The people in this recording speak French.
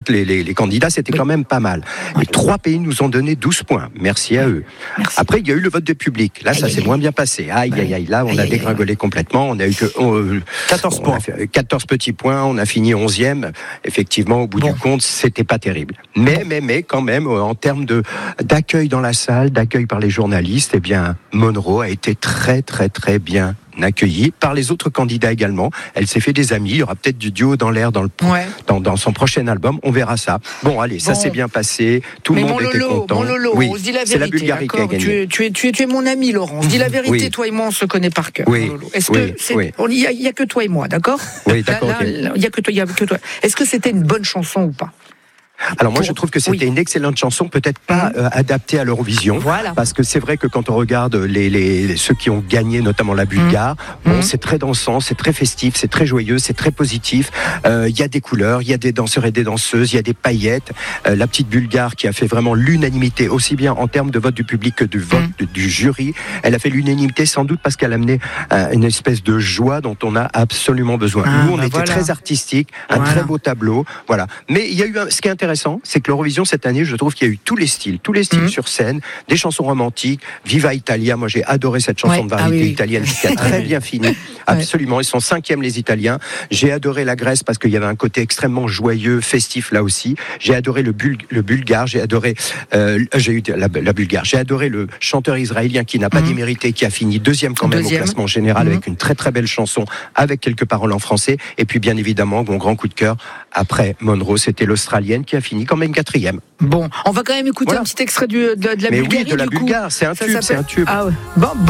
les candidats, c'était quand même pas mal. Et 3 pays nous ont donné 12 points. Merci à eux. Merci. Après, il y a eu le vote du public. Là, ça s'est moins bien passé. Aïe. Là, on a dégringolé complètement. On a eu que 14 points. 14 petits points. On a fini 11e. Effectivement, au bout du compte, c'était pas terrible. Mais quand même, en termes d'accueil dans la salle, d'accueil par les journalistes, eh bien, Monroe a été très, très, très bien accueillie par les autres candidats également. Elle s'est fait des amis. Il y aura peut-être du duo dans l'air dans son prochain album. On verra ça. Bon, allez, ça s'est bien passé. Tout le monde était content. Mon Lolo, oui, on se dit la vérité. C'est la Bulgarie qui a gagné. Tu es mon ami, Laurent. On se dit la vérité. Toi et moi, on se connaît par cœur. Oui. Est-ce que il y a que toi et moi, d'accord? Oui, d'accord. Il y a que toi. Est-ce que c'était une bonne chanson ou pas? Alors moi je trouve que c'était une excellente chanson, peut-être pas adaptée à l'Eurovision, parce que c'est vrai que quand on regarde ceux qui ont gagné, notamment la Bulgare, c'est très dansant, c'est très festif, c'est très joyeux, c'est très positif. Il y a des couleurs, il y a des danseurs et des danseuses, il y a des paillettes. La petite Bulgare qui a fait vraiment l'unanimité, aussi bien en termes de vote du public que du vote du jury. Elle a fait l'unanimité sans doute parce qu'elle amenait une espèce de joie dont on a absolument besoin. Nous on était très artistique, un très beau tableau, voilà. Mais il y a eu ce qui est intéressant, c'est que l'Eurovision cette année, je trouve qu'il y a eu tous les styles sur scène, des chansons romantiques, Viva Italia, moi j'ai adoré cette chanson de variété italienne qui a très bien fini, absolument, ils sont 5e les Italiens. J'ai adoré la Grèce parce qu'il y avait un côté extrêmement joyeux, festif là aussi. J'ai adoré le Bulgare, j'ai adoré la Bulgare, j'ai adoré le chanteur israélien qui n'a pas démérité, qui a fini 2e quand même au classement général avec une très très belle chanson avec quelques paroles en français. Et puis bien évidemment, mon grand coup de cœur après Monroe, c'était l'Australienne qui a fini quand même 4e. Bon, on va quand même écouter un petit extrait de la Bulgarie. Mais oui, de la Bulgare, c'est un tube. Ah ouais. Bon.